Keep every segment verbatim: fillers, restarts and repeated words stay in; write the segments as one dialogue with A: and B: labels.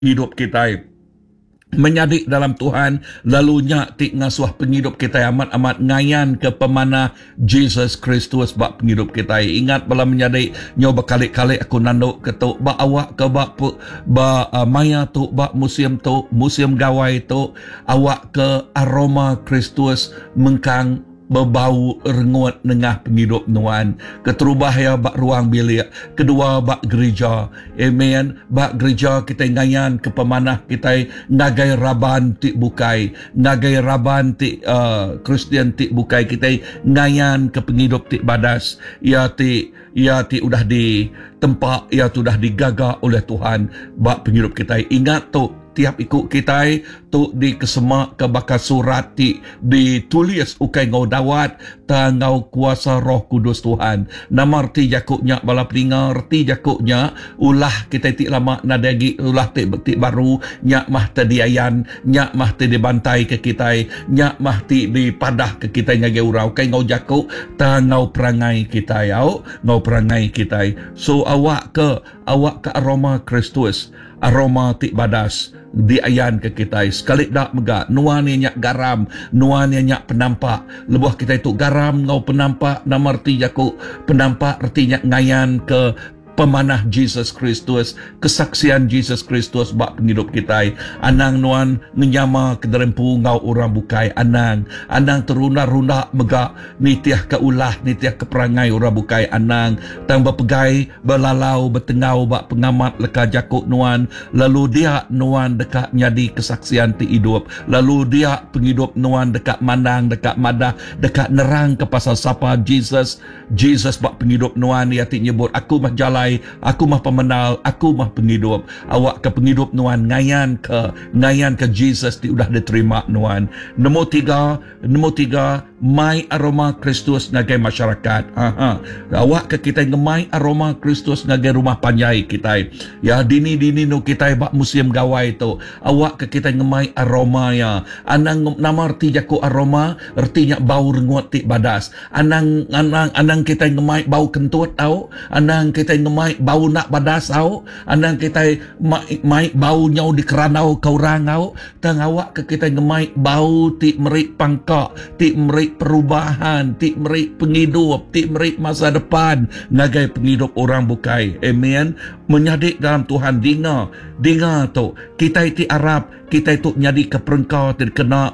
A: hidup kita menyadik dalam Tuhan, lalu nyak tik ngasuh penghidup kita amat-amat ngayan ke pemanah Jesus Kristus bak penghidup kita. Ingat bala menyadik nyo berkali-kali aku nanduk ke tu bak awak ke bak ba uh, maya tu bak museum tu museum gawai tu awak ke aroma Kristus mengkang berbau rengut nengah penghidup nuan. Keterubah ya bak ruang bilik. Kedua bak gereja. Amen. Bak gereja kita ngayan ke pemanah kita ngagai raban tik bukai. Ngagai raban tik uh, Kristian tik bukai. Kita ngayan ke penghidup tik badas. Ya tik ya ti udah di tempat ya tu dah digagak oleh Tuhan bak penghidup kita. Ingat tu tiap ikut kita tu di kesemak ke bakal surat ti ditulis ukai ngau dawat tangau kuasa Roh Kudus Tuhan. Nama arti jakuknya bala pelinga arti jakuknya ulah kita ti lama nadagi ulah ti ti baru nyak mah tadiayan nyak mah ti dibantai ke kita nyak mah ti dipadah ke kita ngage urau kai ngau jakuk tangau perangai kita yau ngau perangai kita. So awak ke awak ke aroma Kristus, aroma tik badas diayan ke kita. Sekali dak megak nuan yang nyak garam, nuan yang nyak penampak. Lebuh kita itu garam ngau penampak, nama arti jaku penampak artinya ngayan ke pemanah Jesus Kristus, kesaksian Jesus Kristus bak penghidup kita. Anang nuan ngenyama ke derempu ngau orang bukai anang. Anang terunda-runda megak nitiah ke ulah, nitiah ke perangai orang bukai anang. Tang berpegai, berlalau, bertengau bak pengamat leka jakuk nuan. Lalu dia nuan dekat nyadi kesaksian ti hidup. Lalu dia penghidup nuan dekat mandang, dekat madah, dekat nerang ke pasal sapa Jesus. Jesus bak penghidup nuan dia ti nyebut aku mah jalai, aku mah pemenal, aku mah penghidup. Awak ke penghidup nuan ngayan ke ngayan ke Jesus ti udah diterima nuan. Nombor tiga, nombor tiga mai aroma Kristus ngagai masyarakat. Aha. Awak ke kita ngemai aroma Kristus ngagai rumah panjai kita. Ya dini-dini nu kita bak museum gawai tu. Awak ke kita ngemai aroma ya. Anang nama arti jaku aroma artinya bau rengut ti badas. Anang anang anang kita ngemai bau kentut tau. Anang kita ngemai bau nak badas tau. Anang kita mai, mai bau nyau di keranau kau orang tau. Tang awak ke kita ngemai bau ti merik pangkak, ti merik perubahan, ti merik penghidup, ti merik masa depan ngagai penghidup orang bukai. Amen. Menyadik dalam Tuhan dengar, dengar tu kita itu Arab, kita itu nyadi ke perengkau terkena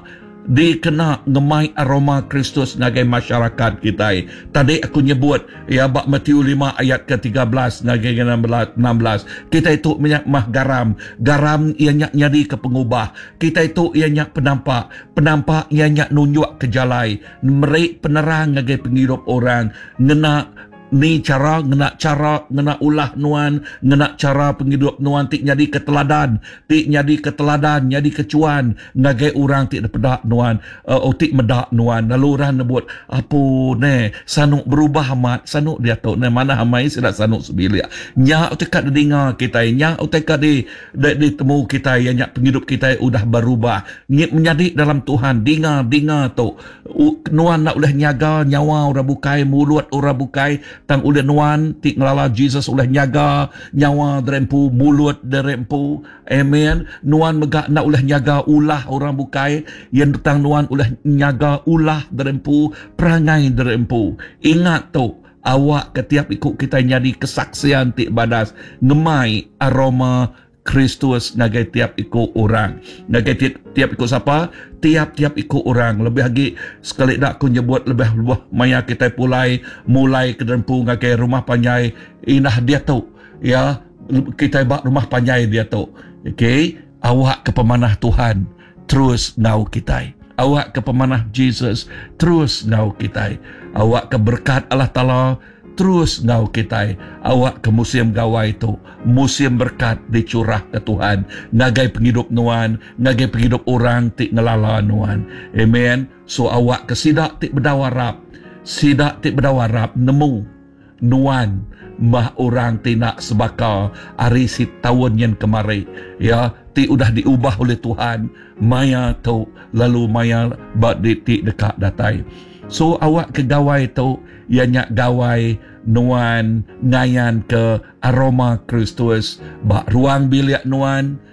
A: dikena ngemai aroma Kristus ngagai masyarakat kita. Tadi aku nyebut ya bak Matius lima ayat ke tiga belas ngagai enam belas. Kita itu minyak mah garam. Garam ia nyak nyadi ke pengubah. Kita itu ia nyak penampak. Penampak ia nyak nunjuk ke jalai. Merik penerang ngagai penghidup orang. Ngena ni cara ngena cara ngena ulah nuan, ngena cara penghidup nuan tik nyadi keteladan, tik nyadi keteladan, nyadi kecuan ngagai orang tik pedak nuan, uh, oh tik medak nuan. Lalu orang nebut apa ne sanuk berubah amat, sanuk dia tu ne mana hamai sudah sanuk sebilik. Nya utekat dengar kita, nya utekat di di temu kita yang nyak penghidup kita udah berubah. Menyadik dalam Tuhan, dengar dengar tu nuan nak ulah nyaga nyawa orang bukai, mulut orang bukai tang udah nuan tik ngelala Jesus ulah nyaga nyawa derempu mulut derempu. Amen. Nuan megak nak ulah nyaga ulah orang bukai yang tang nuan ulah nyaga ulah derempu perangai derempu. Ingat tu awak ketiap ikut kita nyadi kesaksian tik badas ngemai aroma Kristus ngagai tiap ikut orang. Ngagai tiap, tiap ikut siapa? Tiap-tiap ikut orang. Lebih lagi sekali dak aku nyebut lebih lebih maya kita mulai mulai ke derempu ngagai rumah panjai. Inah dia tu. Ya, kita bak rumah panjai dia tu. Okey, awak ke pemanah Tuhan terus ngau kita. Awak ke pemanah Jesus terus ngau kita. Awak ke berkat Allah Taala terus ngau kita. Awak ke museum gawai itu, museum berkat dicurah ke Tuhan ngagai penghidup nuan, ngagai penghidup orang tik ngelala nuan. Amen. So awak ke sidak tik berdawarap, sidak tik berdawarap nemu nuan mah orang tidak sebakar hari si tahun yang kemarin ya ti udah diubah oleh Tuhan maya tu lalu maya bak di ti dekat datai. So awak ke gawai tu ia nyak gawai nuan ngayan ke aroma Kristus bak ruang bilik nuan